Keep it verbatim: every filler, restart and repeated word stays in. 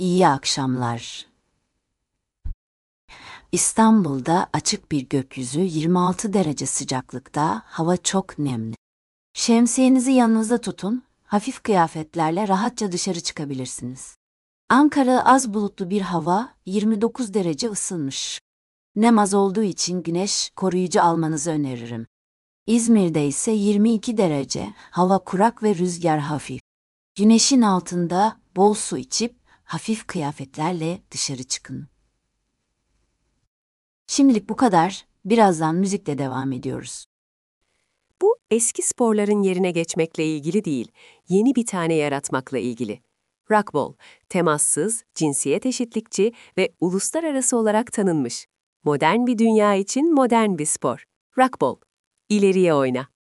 İyi akşamlar. İstanbul'da açık bir gökyüzü, yirmi altı derece sıcaklıkta, hava çok nemli. Şemsiyenizi yanınızda tutun, hafif kıyafetlerle rahatça dışarı çıkabilirsiniz. Ankara az bulutlu bir hava, yirmi dokuz derece ısınmış. Nem az olduğu için güneş koruyucu almanızı öneririm. İzmir'de ise yirmi iki derece, hava kurak ve rüzgar hafif. Güneşin altında bol su içip hafif kıyafetlerle dışarı çıkın. Şimdilik bu kadar. Birazdan müzikle devam ediyoruz. Bu eski sporların yerine geçmekle ilgili değil, yeni bir tane yaratmakla ilgili. Rockball, temassız, cinsiyet eşitlikçi ve uluslararası olarak tanınmış. Modern bir dünya için modern bir spor. Rockball, ileriye oyna.